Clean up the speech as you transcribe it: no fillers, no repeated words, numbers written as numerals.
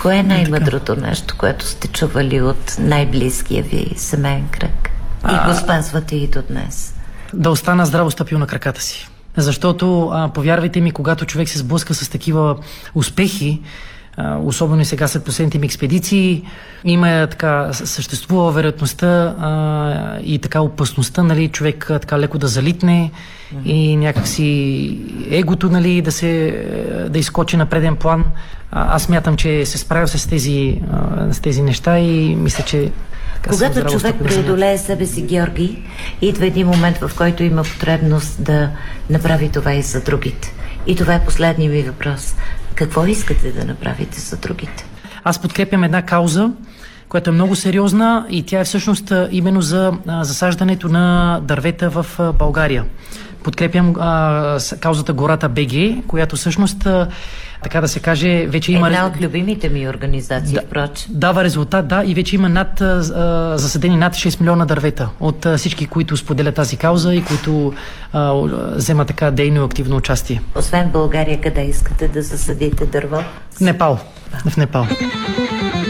Кое е най-мъдрото нещо, което сте чували от най-близкия ви семейен кръг? И го спазвате и до днес? Да остана здраво стъпил на краката си. Защото, повярвайте ми, когато човек се сблъска с такива успехи, особено и сега след последните ми експедиции, съществува вероятността и така опасността, нали, човек така леко да залитне и някакси егото, нали, да изскочи на преден план. Аз смятам, че се справя с тези неща и мисля, че когато човек преодолее себе си, Георги, идва един момент, в който има потребност да направи това и за другите. И това е последният ми въпрос. Какво искате да направите за другите? Аз подкрепям една кауза, която е много сериозна и тя е всъщност именно за засаждането на дървета в България. Подкрепям каузата Гората БГ, която всъщност, така да се каже, вече има... Една от любимите ми организации, впрочем. Дава резултат, да, и вече има засадени над 6 милиона дървета от всички, които споделят тази кауза и които вземат така дейно и активно участие. Освен България, къде искате да засадите дърво? Непал. В Непал.